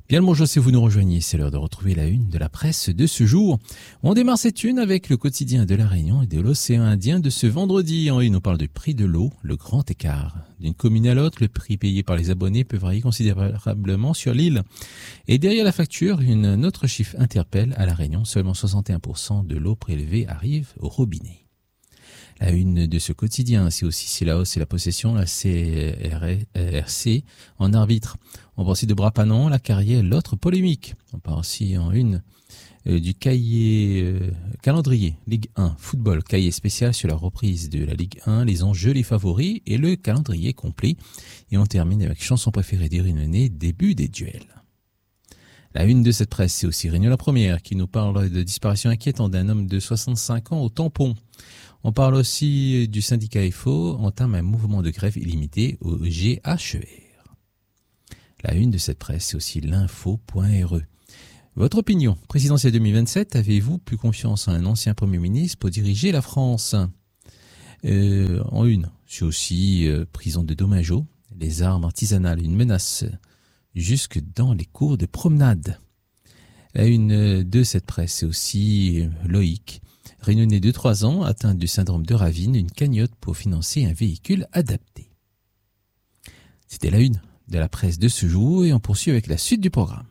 Bien le bonjour si vous nous rejoignez, c'est l'heure de retrouver la une de la presse de ce jour. On démarre cette une avec le quotidien de la Réunion et de l'océan Indien de ce vendredi. En une, on parle du prix de l'eau, le grand écart. D'une commune à l'autre, le prix payé par les abonnés peut varier considérablement sur l'île. Et derrière la facture, un autre chiffre interpelle à la Réunion. Seulement 61% de l'eau prélevée arrive au robinet. La une de ce quotidien, c'est aussi si la hausse et la possession, la CRC en arbitre. On parle aussi de Brapanon, la carrière, l'autre polémique. On parle aussi en une du calendrier Ligue 1 football, cahier spécial sur la reprise de la Ligue 1, les enjeux, les favoris et le calendrier complet. Et on termine avec chanson préférée d'Irinone, début des duels. La une de cette presse, c'est aussi Réunion la Première qui nous parle de disparition inquiétante d'un homme de 65 ans au tampon. On parle aussi du syndicat FO entame un mouvement de grève illimité au GHER. La une de cette presse, c'est aussi l'info.re. Votre opinion, présidentielle 2027, avez-vous plus confiance en un ancien Premier ministre pour diriger la France ? En une, c'est aussi prison de Domingo, les armes artisanales, une menace jusque dans les cours de promenade. La une de cette presse, c'est aussi Loïc, réunionnais de 3 ans, atteint du syndrome de Ravine, une cagnotte pour financer un véhicule adapté. C'était la une de la presse de ce jour et on poursuit avec la suite du programme.